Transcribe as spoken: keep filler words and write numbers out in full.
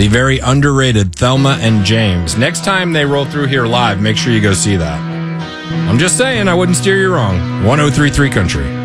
The very underrated Thelma and James. Next time they roll through here live, make sure you go see that. I'm just saying, I wouldn't steer you wrong. one oh three point three Country.